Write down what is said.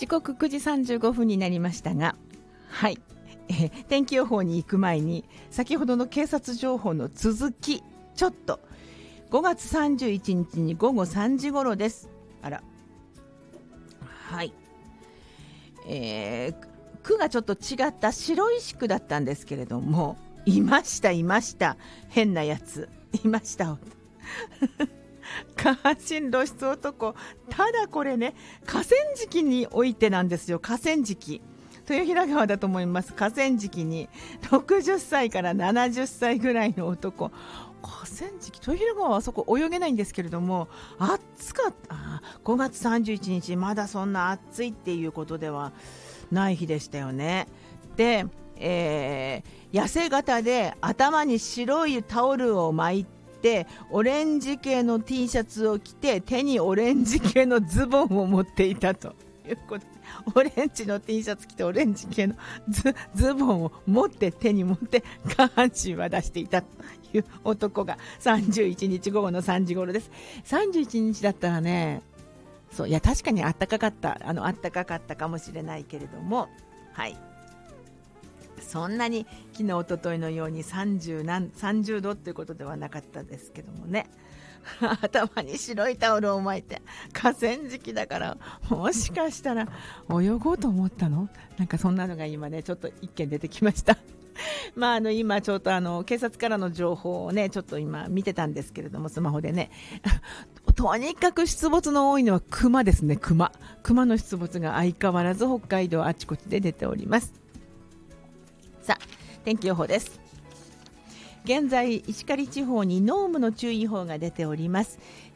時刻9時35分になりましたが、はい、天気予報に行く前に先ほどの警察情報の続き、ちょっと5月31日に午後3時頃です。あら、はい、区がちょっと違った白石区だったんですけれども、いました変なやついました下半身露出男。ただこれね、河川敷においてなんですよ。河川敷、豊平川だと思います。河川敷に60歳から70歳ぐらいの男。河川敷、豊平川はそこ泳げないんですけれども、暑かった。5月31日、まだそんな暑いっていうことではない日でしたよね。で、痩せ型で頭に白いタオルを巻いて、オレンジ系の T シャツを着て、手にオレンジ系のズボンを持っていたということで、オレンジの T シャツ着てオレンジ系の ズボンを持って、手に持って下半身は出していたという男が31日午後の3時頃です。31日だったらね、そういや、確かに暖かかった、暖かかったかもしれないけれども、はい、そんなに昨日おとといのように30度ということではなかったですけどもね頭に白いタオルを巻いて、河川敷だから、もしかしたら泳ごうと思ったの、なんかそんなのが今ね、ちょっと一件出てきましたまあ、今ちょっと警察からの情報をね、ちょっと今見てたんですけれども、スマホでねとにかく出没の多いのはクマですね。クマの出没が相変わらず北海道あちこちで出ております。さあ、天気予報です。現在石狩地方に濃霧の注意報が出ております。